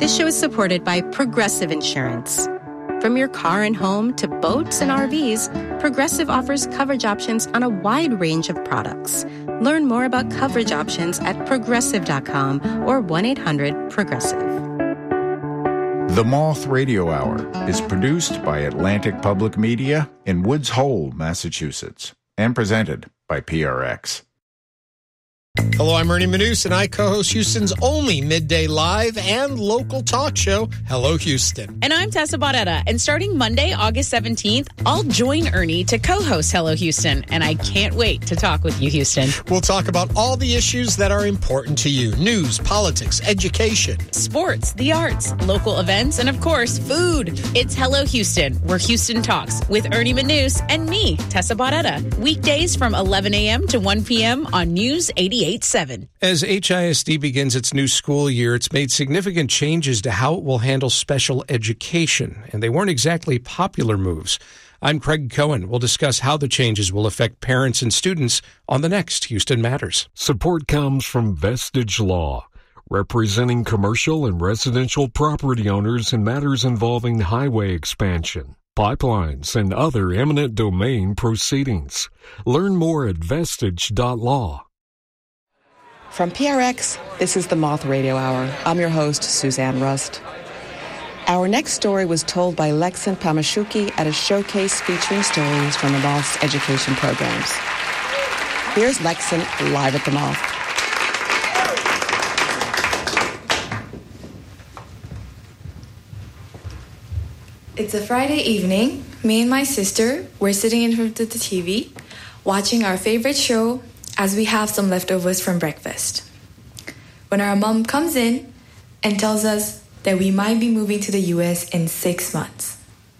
This show is supported by Progressive Insurance. From your car and home to boats and RVs, Progressive offers coverage options on a wide range of products. Learn more about coverage options at Progressive.com or 1-800-PROGRESSIVE. The Moth Radio Hour is produced by Atlantic Public Media in Woods Hole, Massachusetts, and presented by PRX. Hello, I'm Ernie Manous, and I co-host Houston's only midday live and local talk show, Hello Houston. And I'm Tessa Barrera, and starting Monday, August 17th, I'll join Ernie to co-host Hello Houston, and I can't wait to talk with you, Houston. We'll talk about all the issues that are important to you: news, politics, education, sports, the arts, local events, and of course, food. It's Hello Houston, where Houston talks with Ernie Manous and me, Tessa Barrera. Weekdays from 11 a.m. to 1 p.m. on News 88.7. As HISD begins its new school year, it's made significant changes to how it will handle special education, and they weren't exactly popular moves. I'm Craig Cohen. We'll discuss how the changes will affect parents and students on the next Houston Matters. Support comes from Vestige Law, representing commercial and residential property owners in matters involving highway expansion, pipelines, and other eminent domain proceedings. Learn more at vestige.law. From PRX, this is the Moth Radio Hour. I'm your host, Suzanne Rust. Our next story was told by Lexan Pamashuki at a showcase featuring stories from the Moth's education programs. Here's Lexan live at the Moth. It's a Friday evening. Me and my sister were sitting in front of the TV, watching our favorite show, as we have some leftovers from breakfast, when our mom comes in and tells us that we might be moving to the U.S. in 6 months.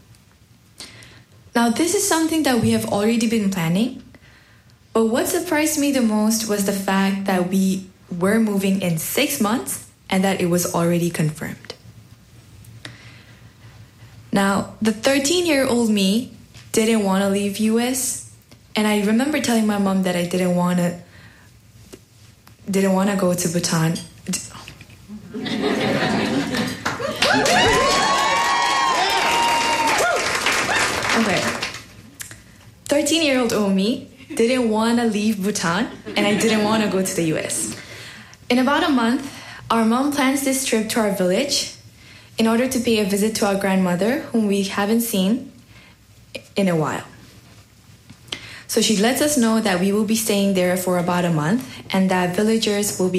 Now, this is something that we have already been planning, but what surprised me the most was the fact that we were moving in 6 months and that it was already confirmed. Now, the 13-year-old me didn't want to leave U.S., and I remember telling my mom that I didn't want to go to Bhutan. Okay. 13-year-old Omi didn't want to leave Bhutan, and I didn't want to go to the U.S. In about a month, our mom plans this trip to our village in order to pay a visit to our grandmother, whom we haven't seen in a while. So she lets us know that we will be staying there for about a month and that villagers will be